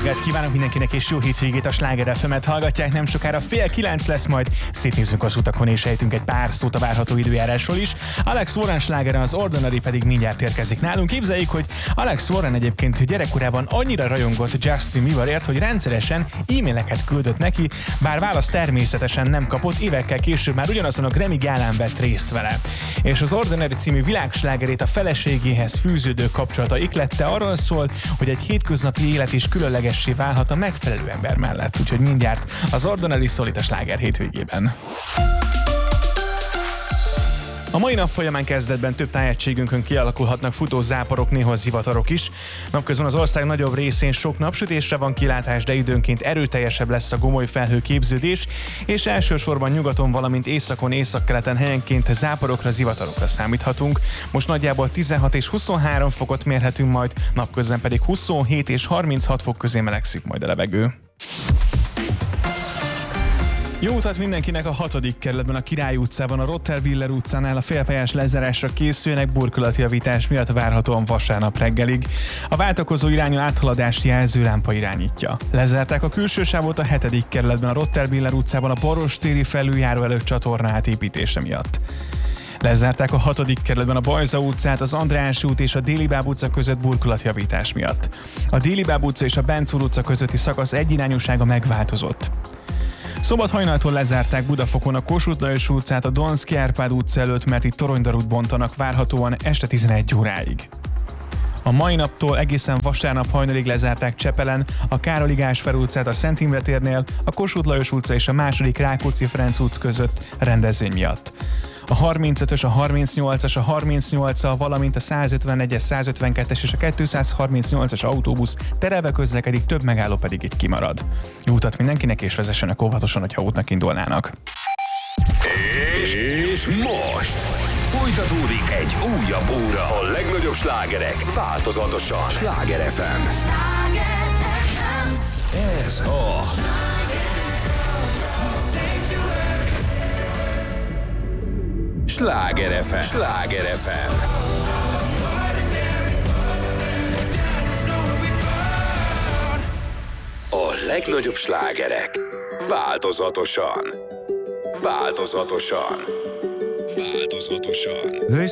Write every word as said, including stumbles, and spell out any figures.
reggelt kívánok mindenkinek, és jó hétvégét. A Sláger ef emet hallgatják, nem sokára fél kilenc lesz, majd szétnézzünk az utakon, és ejtünk egy pár szót a várható időjárásról is. Alex Warren slágere, az Ordinary pedig mindjárt érkezik nálunk. Képzeljék, hogy Alex Warren egyébként gyerekkorában annyira rajongott Justin Bieberért, hogy rendszeresen e-maileket küldött neki, bár választ természetesen nem kapott, évekkel később már ugyanazon a Grammy gálán vett részt vele. És az Ordinary című világslágerét a feleségéhez fűződő kapcsolata iklette arról szól, hogy egy hétköznapi élet is különlegessé válhat a megfelelő ember mellett. Úgyhogy mindjárt az Ordinary szól itt a Sláger hétvégében. A mai nap folyamán kezdetben több tájegységünkön kialakulhatnak futó záporok, néha zivatarok is. Napközben az ország nagyobb részén sok napsütésre van kilátás, de időnként erőteljesebb lesz a gomoly felhőképződés, és elsősorban nyugaton, valamint északon, északkeleten helyenként záporokra, zivatarokra számíthatunk. Most nagyjából tizenhat és huszonhárom fokot mérhetünk majd, napközben pedig huszonhét és harminchat fok közé melegszik majd a levegő. Jó utat mindenkinek! A hatodik kerületben, a Király utcában, a Rotterwiller utcánál a félpályás lezárásra készülnek burkolatjavítás miatt várhatóan vasárnap reggelig. A váltakozó irányú áthaladást jelzőlámpa irányítja. Lezárták a külső sávot a hetedik kerületben, a Rotterwiller utcában a Barostéri felüljáró előtt csatorna átépítése miatt. Lezárták a hatodik kerületben a Bajza utcát, az Andrássy út és a Délibáb utca között burkolatjavítás miatt. A Délibáb utca és a Bencúr utca közötti szakasz egyirányúsága megváltozott. Szombathajnaltól lezárták Budafokon a Kossuth Lajos utcát, a Donszky Árpád utca előtt, mert itt toronydarút bontanak várhatóan este tizenegy óráig. A mai naptól egészen vasárnap hajnalig lezárták Csepelen a Károly Gáspár utcát a Szent Imre térnél, a Kossuth Lajos utca és a második Rákóczi Ferenc út között rendezvény miatt. A harmincötös, a harmincnyolcas, a harmincnyolcas, valamint a százötvenegyes, százötvenkettes és a kétszázharmincnyolcas autóbusz terelve közlekedik, több megálló pedig itt kimarad. Jó utat mindenkinek, és vezessenek óvatosan, hogyha útnak indulnának. És most folytatódik egy újabb óra. A legnagyobb slágerek változatosan. Sláger ef em. Ez a Sláger ef em. Sláger ef em. A legnagyobb slágerek változatosan. Változatosan. Változatosan.